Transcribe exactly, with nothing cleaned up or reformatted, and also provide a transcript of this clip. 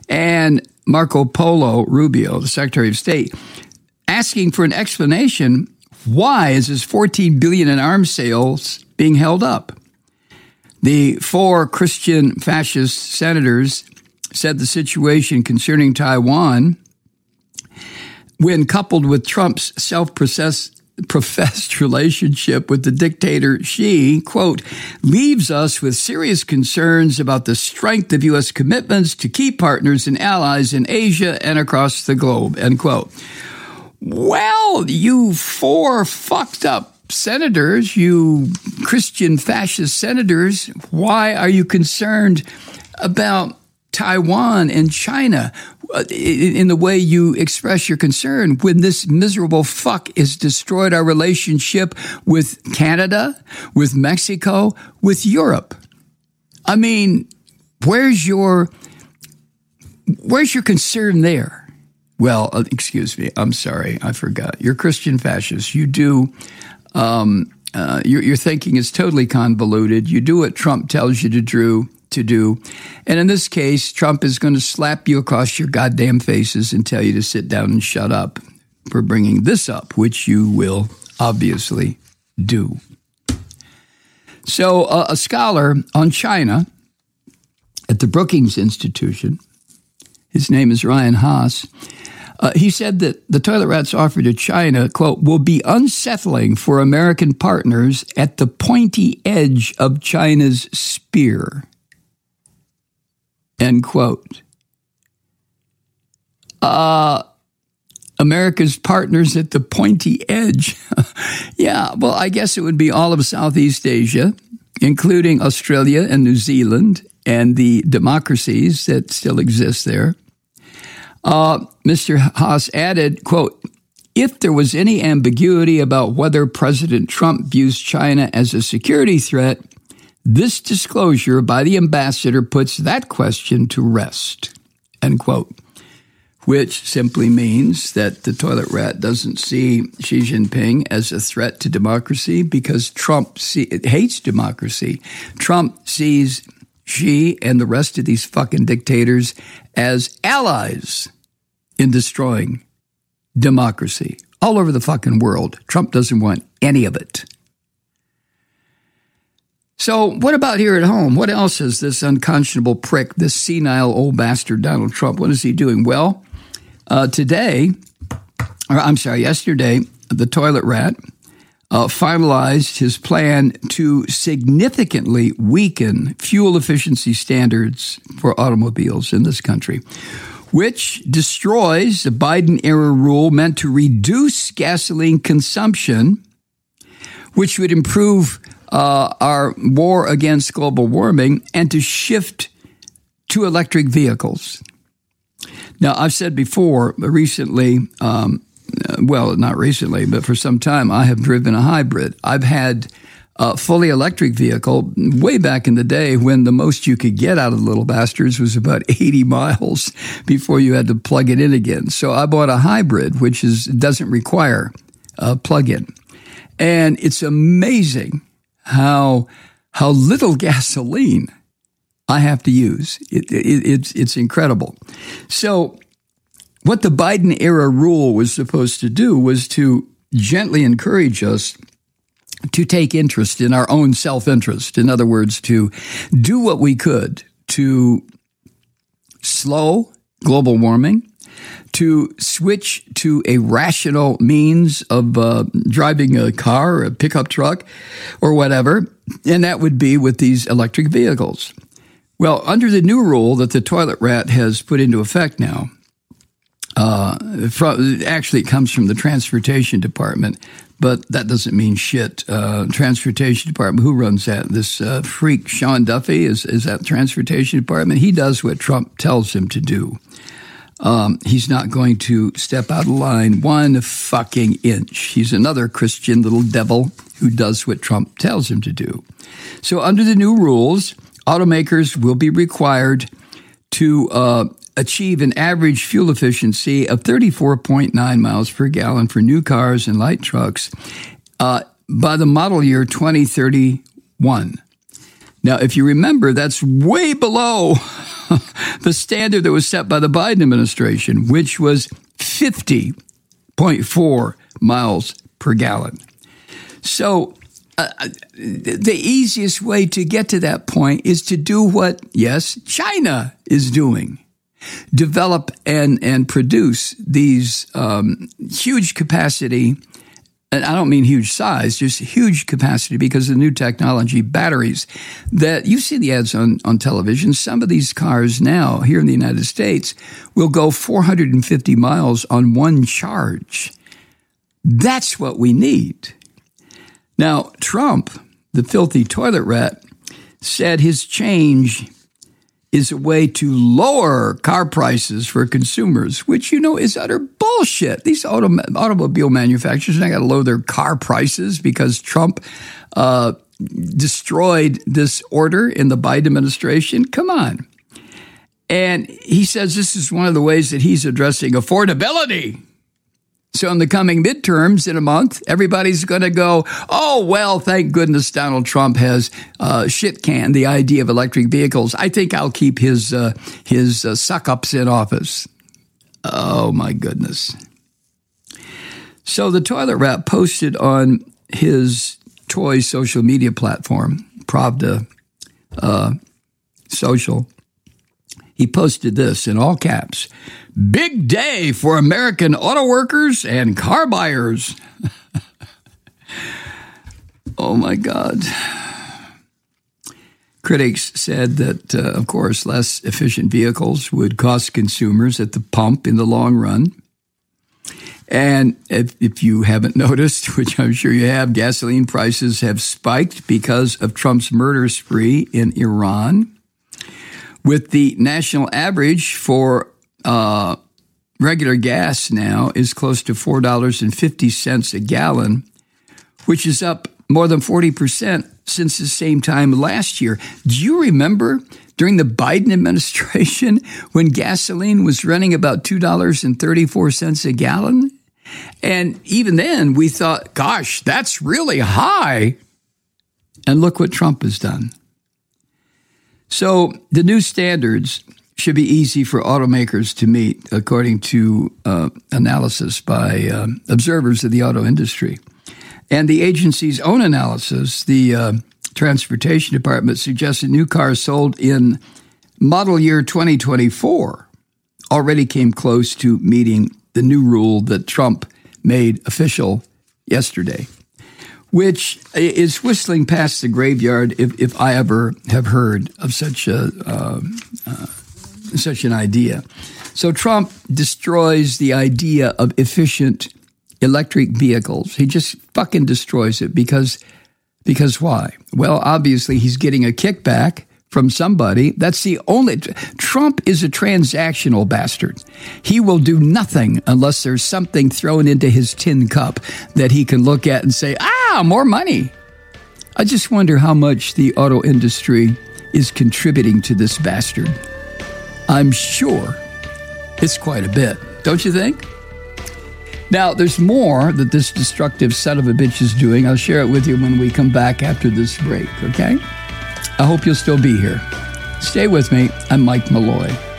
and Marco Polo Rubio, the Secretary of State, asking for an explanation. Why is this fourteen billion dollars in arms sales being held up? The four Christian fascist senators said the situation concerning Taiwan, when coupled with Trump's self-professed professed relationship with the dictator Xi, quote, leaves us with serious concerns about the strength of U S commitments to key partners and allies in Asia and across the globe, end quote. Well, you four fucked up senators, you Christian fascist senators, why are you concerned about Taiwan and China in the way you express your concern when this miserable fuck has destroyed our relationship with Canada, with Mexico, with Europe? I mean, where's your, where's your concern there? Well, uh, excuse me. I'm sorry. I forgot. You're Christian fascists. You do, um, uh, your, your thinking is totally convoluted. You do what Trump tells you to do, to do. And in this case, Trump is going to slap you across your goddamn faces and tell you to sit down and shut up for bringing this up, which you will obviously do. So uh, a scholar on China at the Brookings Institution, his name is Ryan Haas, Uh, he said that the toilet rats offered to China, quote, will be unsettling for American partners at the pointy edge of China's spear, end quote. Uh, America's partners at the pointy edge. Yeah, well, I guess it would be all of Southeast Asia, including Australia and New Zealand and the democracies that still exist there. Uh, Mister Haas added, quote, if there was any ambiguity about whether President Trump views China as a security threat, this disclosure by the ambassador puts that question to rest, end quote, which simply means that the toilet rat doesn't see Xi Jinping as a threat to democracy because Trump see, hates democracy. Trump sees Xi and the rest of these fucking dictators as allies in destroying democracy all over the fucking world. Trump doesn't want any of it. So what about here at home? What else is this unconscionable prick, this senile old bastard Donald Trump, what is he doing? Well, uh, today, or I'm sorry, yesterday, the toilet rat Uh, finalized his plan to significantly weaken fuel efficiency standards for automobiles in this country, which destroys the Biden-era rule meant to reduce gasoline consumption, which would improve uh, our war against global warming, and to shift to electric vehicles. Now, I've said before, recently, um, well, not recently, but for some time, I have driven a hybrid. I've had a fully electric vehicle way back in the day when the most you could get out of the little bastards was about eighty miles before you had to plug it in again. So I bought a hybrid, which is doesn't require a plug-in. And it's amazing how how little gasoline I have to use. It, it, it's, it's incredible. So what the Biden-era rule was supposed to do was to gently encourage us to take interest in our own self-interest. In other words, to do what we could to slow global warming, to switch to a rational means of uh, driving a car or a pickup truck or whatever, and that would be with these electric vehicles. Well, under the new rule that the toilet rat has put into effect now, Uh, from, actually, it comes from the Transportation Department, but that doesn't mean shit. Uh, Transportation Department, who runs that? This uh, freak, Sean Duffy, is, is that Transportation Department? He does what Trump tells him to do. Um, he's not going to step out of line one fucking inch. He's another Christian little devil who does what Trump tells him to do. So under the new rules, automakers will be required to uh achieve an average fuel efficiency of thirty-four point nine miles per gallon for new cars and light trucks uh, by the model year twenty thirty-one. Now, if you remember, that's way below the standard that was set by the Biden administration, which was fifty point four miles per gallon. So uh, the easiest way to get to that point is to do what, yes, China is doing. Develop and, and produce these um, huge capacity, and I don't mean huge size, just huge capacity because of the new technology, batteries that you see the ads on, on television. Some of these cars now here in the United States will go four hundred fifty miles on one charge. That's what we need. Now, Trump, the filthy toilet rat, said his change is a way to lower car prices for consumers, which, you know, is utter bullshit. These auto, automobile manufacturers are not going to lower their car prices because Trump uh, destroyed this order in the Biden administration. Come on. And he says this is one of the ways that he's addressing affordability. So in the coming midterms in a month, everybody's going to go, oh, well, thank goodness Donald Trump has uh, shit-canned the idea of electric vehicles. I think I'll keep his uh, his uh, suck-ups in office. Oh, my goodness. So the toilet rat posted on his toy social media platform, Pravda uh, Social. He posted this in all caps. Big day for American auto workers and car buyers. Oh, my God. Critics said that, uh, of course, less efficient vehicles would cost consumers at the pump in the long run. And if, if you haven't noticed, which I'm sure you have, gasoline prices have spiked because of Trump's murder spree in Iran. With the national average for uh, regular gas now is close to four dollars and fifty cents a gallon, which is up more than forty percent since the same time last year. Do you remember during the Biden administration when gasoline was running about two dollars and thirty-four cents a gallon? And even then we thought, gosh, that's really high. And look what Trump has done. So the new standards should be easy for automakers to meet, according to uh, analysis by uh, observers of the auto industry. And the agency's own analysis, the uh, Transportation Department, suggested new cars sold in model year twenty twenty-four already came close to meeting the new rule that Trump made official yesterday, which is whistling past the graveyard if, if I ever have heard of such a uh, uh, such an idea. So Trump destroys the idea of efficient electric vehicles. He just fucking destroys it because because why? Well, obviously he's getting a kickback from somebody. That's the only. Trump is a transactional bastard. He will do nothing unless there's something thrown into his tin cup that he can look at and say, ah, more money. I just wonder how much the auto industry is contributing to this bastard. I'm sure it's quite a bit, don't you think? Now, there's more that this destructive son of a bitch is doing. I'll share it with you when we come back after this break, okay? I hope you'll still be here. Stay with me. I'm Mike Malloy.